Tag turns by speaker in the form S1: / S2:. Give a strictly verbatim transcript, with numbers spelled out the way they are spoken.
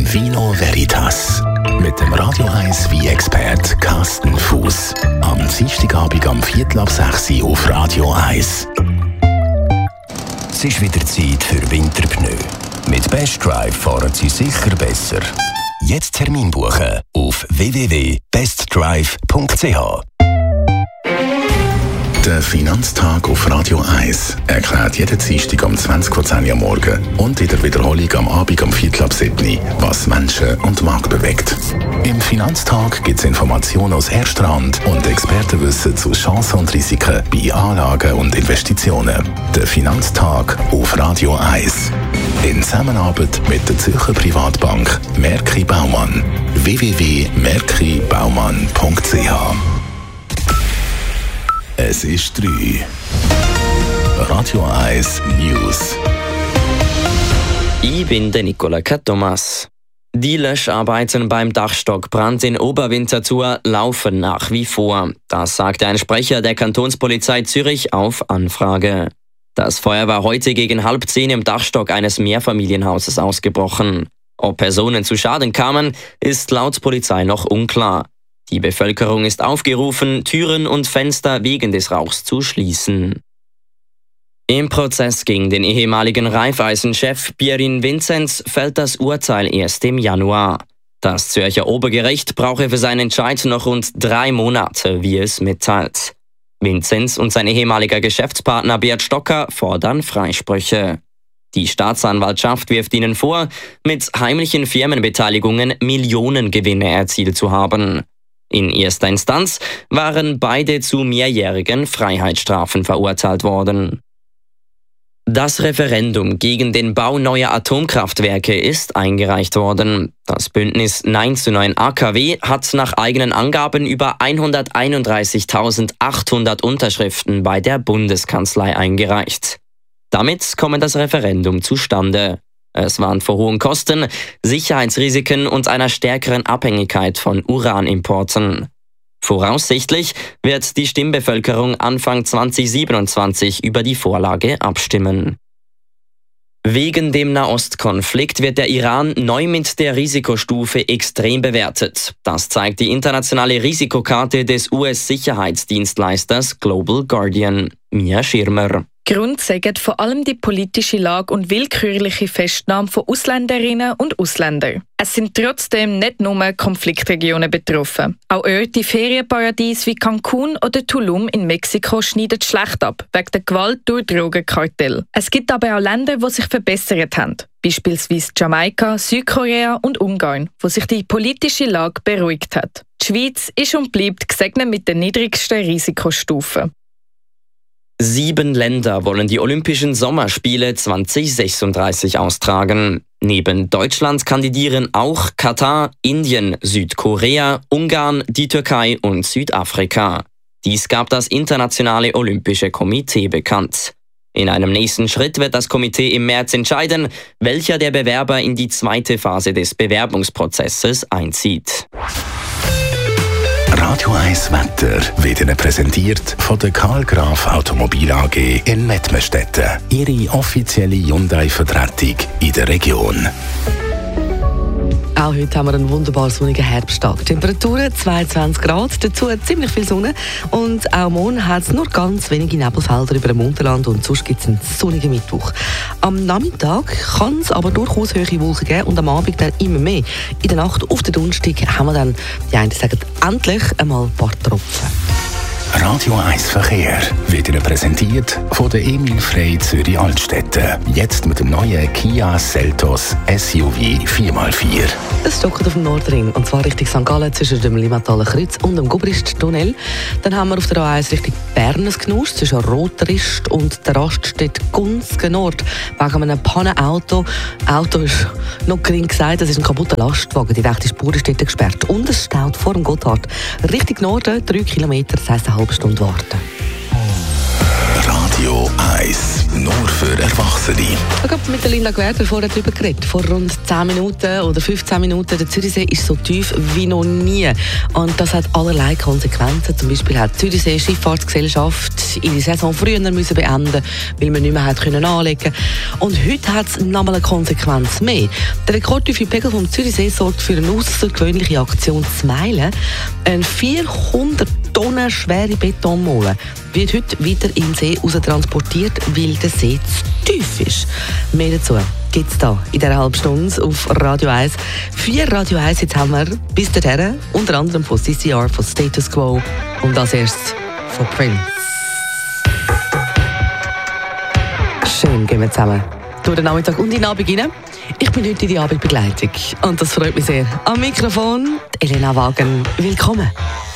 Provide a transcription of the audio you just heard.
S1: Vino Veritas mit dem Radio eins Wein-Expert Carsten Fuß. Am Dienstagabend am Viertel ab sechs Uhr auf Radio eins. Es ist wieder Zeit für Winterpneu. Mit Best Drive fahren Sie sicher besser. Jetzt Termin buchen auf w w w punkt best drive punkt c h. Der Finanztag auf Radio eins erklärt jeden Dienstag um zwanzig vor zehn Uhr am Morgen und in der Wiederholung am Abend um Viertel ab sieben Uhr, was Menschen und Markt bewegt. Im Finanztag gibt es Informationen aus erster Hand und Expertenwissen zu Chancen und Risiken bei Anlagen und Investitionen. Der Finanztag auf Radio eins. In Zusammenarbeit mit der Zürcher Privatbank Merki Baumann. w w w punkt merki baumann punkt c h. Es ist drei. Radio eins News.
S2: Ich bin der Nicola Thomas. Die Löscharbeiten beim Dachstockbrand in Oberwinterthur laufen nach wie vor. Das sagte ein Sprecher der Kantonspolizei Zürich auf Anfrage. Das Feuer war heute gegen halb zehn im Dachstock eines Mehrfamilienhauses ausgebrochen. Ob Personen zu Schaden kamen, ist laut Polizei noch unklar. Die Bevölkerung ist aufgerufen, Türen und Fenster wegen des Rauchs zu schließen. Im Prozess gegen den ehemaligen Raiffeisen-Chef Pierin Vinzenz fällt das Urteil erst im Januar. Das Zürcher Obergericht brauche für seinen Entscheid noch rund drei Monate, wie es mitteilt. Vinzenz und sein ehemaliger Geschäftspartner Beat Stocker fordern Freisprüche. Die Staatsanwaltschaft wirft ihnen vor, mit heimlichen Firmenbeteiligungen Millionengewinne erzielt zu haben. In erster Instanz waren beide zu mehrjährigen Freiheitsstrafen verurteilt worden. Das Referendum gegen den Bau neuer Atomkraftwerke ist eingereicht worden. Das Bündnis Nein zu neuen A K W hat nach eigenen Angaben über hunderteinunddreißigtausendachthundert Unterschriften bei der Bundeskanzlei eingereicht. Damit komme das Referendum zustande. Es warnt vor hohen Kosten, Sicherheitsrisiken und einer stärkeren Abhängigkeit von Uranimporten. Voraussichtlich wird die Stimmbevölkerung Anfang zweitausendsiebenundzwanzig über die Vorlage abstimmen. Wegen dem Nahostkonflikt wird der Iran neu mit der Risikostufe extrem bewertet. Das zeigt die internationale Risikokarte des U S-Sicherheitsdienstleisters Global Guardian. Mia Schirmer.
S3: Grund sagen vor allem die politische Lage und willkürliche Festnahme von Ausländerinnen und Ausländern. Es sind trotzdem nicht nur Konfliktregionen betroffen. Auch Orte, Ferienparadiese wie Cancun oder Tulum in Mexiko schneiden schlecht ab, wegen der Gewalt durch Drogenkartelle. Es gibt aber auch Länder, die sich verbessert haben. Beispielsweise Jamaika, Südkorea und Ungarn, wo sich die politische Lage beruhigt hat. Die Schweiz ist und bleibt gesegnet mit der niedrigsten Risikostufe.
S2: Sieben Länder wollen die Olympischen Sommerspiele zweitausendsechsunddreißig austragen. Neben Deutschland kandidieren auch Katar, Indien, Südkorea, Ungarn, die Türkei und Südafrika. Dies gab das Internationale Olympische Komitee bekannt. In einem nächsten Schritt wird das Komitee im März entscheiden, welcher der Bewerber in die zweite Phase des Bewerbungsprozesses einzieht.
S1: Radio eins Wetter wird Ihnen präsentiert von der Karl Graf Automobil A G in Mettmerstetten. Ihre offizielle Hyundai-Vertretung in der Region.
S4: Auch heute haben wir einen wunderbar sonnigen Herbsttag. Temperaturen zweiundzwanzig Grad, dazu ziemlich viel Sonne. Und auch morgen hat es nur ganz wenige Nebelfelder über dem Unterland und sonst gibt es einen sonnigen Mittwoch. Am Nachmittag kann es aber durchaus hohe Wolken geben und am Abend dann immer mehr. In der Nacht auf den Donnerstag haben wir dann, die einen sagen, endlich einmal ein paar Tropfen.
S1: Radio eins Verkehr wird Ihnen präsentiert von der Emil Frey Zürich Altstädte. Jetzt mit dem neuen Kia Seltos S U V vier mal vier.
S4: Es stockt auf dem Nordring, und zwar Richtung Sankt Gallen zwischen dem Limmataler Kreuz und dem Gubrist-Tunnel. Dann haben wir auf der A eins Richtung Bern ein Knusch zwischen Rotrist und der Raststätte Gunzgen Nord. Wegen einem Pannenauto. Auto ist noch gering gesagt, das ist ein kaputter Lastwagen. Die rechte Spur ist dort gesperrt. Und es staut vor dem Gotthard. Richtung Norden, drei Kilometer, das heisst eine halbe Stunde warten.
S1: Radio eins. Nur für Erwachsene.
S4: Ich habe mit der Linda Gwerder vorher darüber geredet. Vor rund zehn Minuten oder fünfzehn Minuten. Der Zürichsee ist so tief wie noch nie. Und das hat allerlei Konsequenzen. Zum Beispiel hat die Zürichsee Schifffahrtsgesellschaft ihre Saison früher müssen beenden, weil man nicht mehr hat können anlegen. Und heute hat es nochmal eine Konsequenz mehr. Der rekordtiefe Pegel vom Zürichsee sorgt für eine außergewöhnliche Aktion Smile. Eine vierhundert Tonnen schwere Betonmole wird heute wieder in den See raus transportiert, weil der See zu tief ist. Mehr dazu gibt es hier in dieser halben Stunde auf Radio eins. Vier Radio eins jetzt haben wir bis dahin, unter anderem von C C R, von Status Quo und als erstes von Prince. Schön gehen wir zusammen durch den Nachmittag und in den Abend rein. Ich bin heute in die Abendbegleitung und das freut mich sehr. Am Mikrofon Elena Wagen. Willkommen.